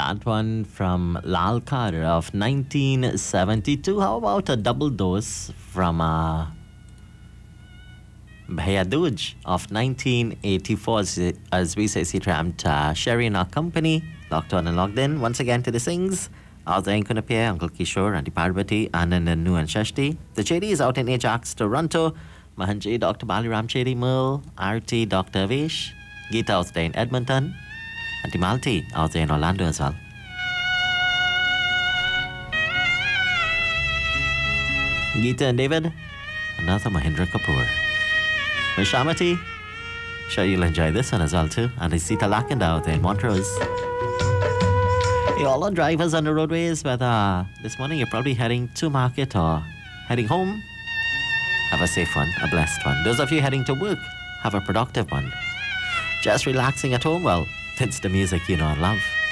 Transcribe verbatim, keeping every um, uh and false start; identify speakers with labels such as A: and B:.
A: That one from Lalkar of nineteen seventy-two. How about a double dose from uh, Bhaiya Dooj of nineteen eighty-four? As, as we say, Sitram uh, Sherry in our company, locked on and logged in. Once again to the sings. Out there in Kunapia, Uncle Kishore, Auntie Parvati, Anand and Nu and Shashti. The Chedi is out in Ajax, Toronto. Mahanji, Doctor Baliram Chedi Merle, R T, Doctor Vish. Geeta out there in Edmonton. Auntie Malti out there in Orlando as well. Geeta and David, another Mahindra Kapoor. Miss Shamati, sure you'll enjoy this one as well too. Auntie Sita Lakanda out there in Montrose. Hey, all our drivers on the roadways, whether this morning you're probably heading to market or heading home, have a safe one, a blessed one. Those of you heading to work, have a productive one. Just relaxing at home, well, it's the music you know and love.